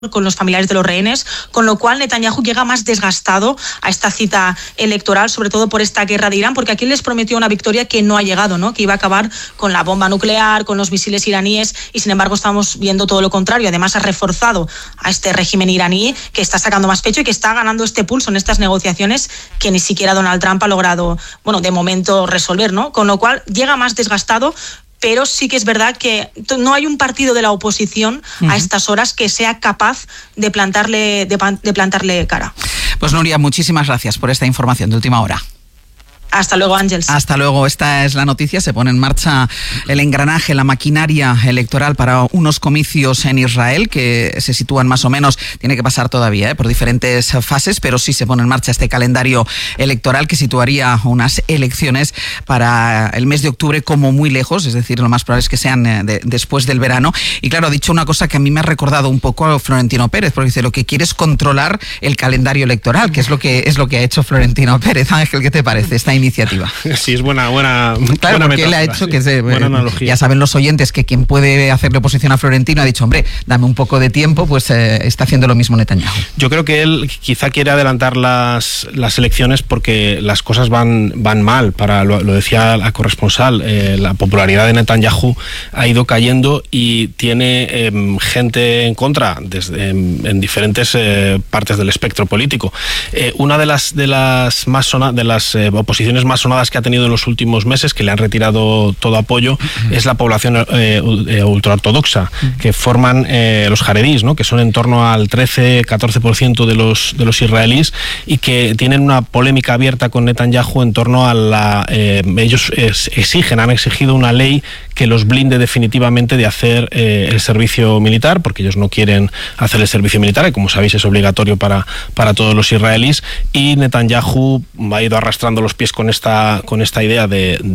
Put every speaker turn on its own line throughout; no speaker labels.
con los familiares de los rehenes, con lo cual Netanyahu llega más desgastado a esta cita electoral, sobre todo por esta guerra de Irán, porque aquí les prometió una victoria que no ha llegado, ¿no? Que iba a acabar con la bomba nuclear, con los misiles iraníes, y sin embargo estamos viendo todo lo contrario. Además ha reforzado a este régimen iraní, que está sacando más pecho y que está ganando este pulso en estas negociaciones que ni siquiera Donald Trump ha logrado, bueno, de momento resolver, ¿no? Con lo cual llega más desgastado, pero sí que es verdad que no hay un partido de la oposición a estas horas que sea capaz de plantarle cara.
Pues Nuria, muchísimas gracias por esta información de última hora.
Hasta luego, Ángels.
Hasta luego. Esta es la noticia. Se pone en marcha el engranaje, la maquinaria electoral para unos comicios en Israel que se sitúan más o menos, tiene que pasar todavía por diferentes fases, pero sí se pone en marcha este calendario electoral que situaría unas elecciones para el mes de octubre como muy lejos, es decir, lo más probable es que sean después del verano. Y claro, ha dicho una cosa que a mí me ha recordado un poco a Florentino Pérez, porque dice, lo que quiere es controlar el calendario electoral, que es lo que ha hecho Florentino Pérez. Ángel, ¿qué te parece esta iniciativa?
Sí, es buena
claro,
buena
porque él ha hecho buena analogía. Ya saben los oyentes que quien puede hacerle oposición a Florentino ha dicho, hombre, dame un poco de tiempo, pues está haciendo lo mismo Netanyahu.
Yo creo que él quizá quiere adelantar las elecciones porque las cosas van mal. Lo decía la corresponsal, la popularidad de Netanyahu ha ido cayendo y tiene gente en contra en diferentes partes del espectro político. Una de las oposiciones más sonadas que ha tenido en los últimos meses, que le han retirado todo apoyo, es la población ultraortodoxa, que forman los jaredís, ¿no? Que son en torno al 13-14% de los israelíes, y que tienen una polémica abierta con Netanyahu en torno a ellos han exigido una ley que los blinde definitivamente de hacer el servicio militar, porque ellos no quieren hacer el servicio militar, que como sabéis es obligatorio para todos los israelíes, y Netanyahu ha ido arrastrando los pies con esta idea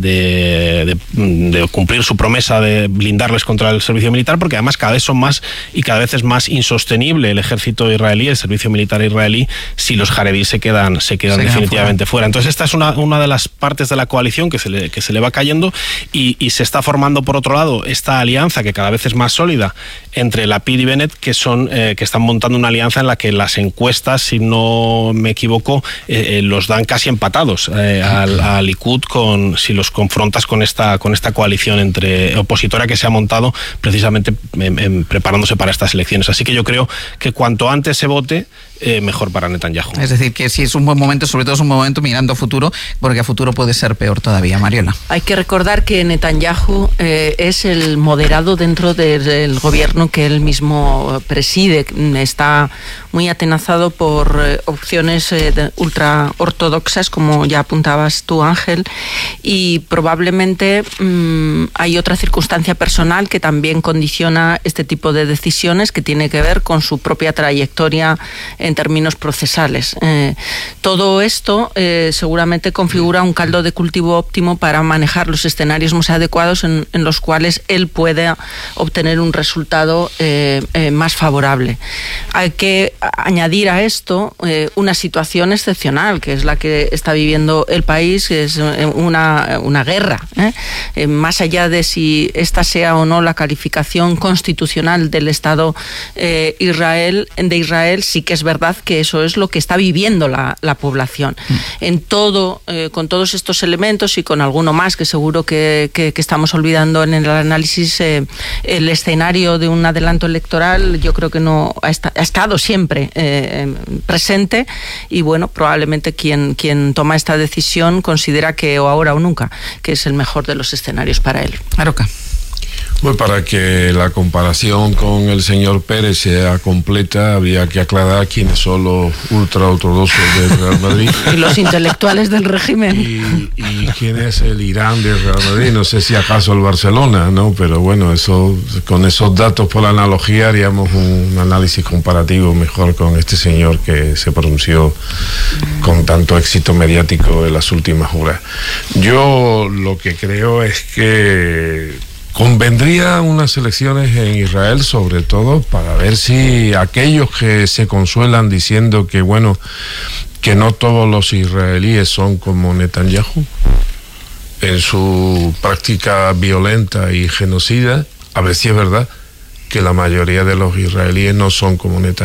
de cumplir su promesa de blindarles contra el servicio militar, porque además cada vez son más y cada vez es más insostenible el ejército israelí, el servicio militar israelí, si los jaredíes se quedan definitivamente fuera. Entonces esta es una de las partes de la coalición que se le va cayendo, y se está formando por otro lado esta alianza que cada vez es más sólida entre Lapid y Bennett, que están montando una alianza en la que las encuestas, si no me equivoco, los dan casi empatados al Likud si los confrontas con esta coalición opositora que se ha montado precisamente preparándose para estas elecciones. Así que yo creo que cuanto antes se vote, mejor para Netanyahu.
Es decir, que si es un buen momento, sobre todo es un buen momento mirando a futuro, porque a futuro puede ser peor todavía. Mariola.
Hay que recordar que Netanyahu es el moderado dentro del gobierno que él mismo preside. Está muy atenazado por opciones ultraortodoxas, como ya apuntabas tú, Ángel, y probablemente hay otra circunstancia personal que también condiciona este tipo de decisiones, que tiene que ver con su propia trayectoria en términos procesales. Todo esto seguramente configura un caldo de cultivo óptimo para manejar los escenarios más adecuados en los cuales él pueda obtener un resultado más favorable. Hay que añadir a esto una situación excepcional, que es la que está viviendo el país, que es una guerra. Más allá de si esta sea o no la calificación constitucional del Estado de Israel, sí que es verdad que eso es lo que está viviendo la población. Con todos estos elementos y con alguno más que seguro que estamos olvidando en el análisis, el escenario de un adelanto electoral yo creo que no ha estado siempre presente, y bueno, probablemente quien toma esta decisión considera que o ahora o nunca, que es el mejor de los escenarios para él.
Aroca.
Pues para que la comparación con el señor Pérez sea completa, habría que aclarar quiénes son los ultraortodoxos del Real Madrid.
Y los intelectuales del régimen.
Y quién es el Irán del Real Madrid. No sé si acaso el Barcelona, ¿no? Pero bueno, con esos datos por analogía haríamos un análisis comparativo mejor con este señor que se pronunció con tanto éxito mediático en las últimas horas. Yo lo que creo es que convendría unas elecciones en Israel, sobre todo para ver si aquellos que se consuelan diciendo que bueno, que no todos los israelíes son como Netanyahu en su práctica violenta y genocida, a ver si es verdad, que la mayoría de los israelíes no son como Netanyahu.